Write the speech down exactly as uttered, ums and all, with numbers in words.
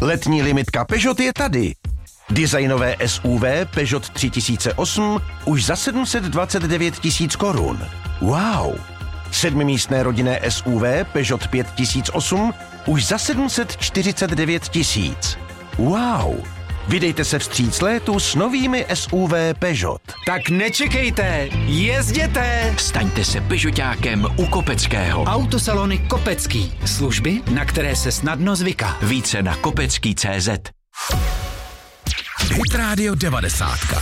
Letní limitka Peugeot je tady. Designové S U V Peugeot tři tisíce osm už za sedm set dvacet devět tisíc korun. Wow! Sedmimístné rodinné S U V Peugeot pět tisíc osm už za sedm set čtyřicet devět tisíc. Wow! Vydejte se vstříc létu s novými S U V Peugeot. Tak nečekejte, jezděte! Staňte se Peugeotákem u Kopeckého. Autosalony Kopecký. Služby, na které se snadno zvyká. Více na kopecký tečka cé zet. Hit Radio devadesát.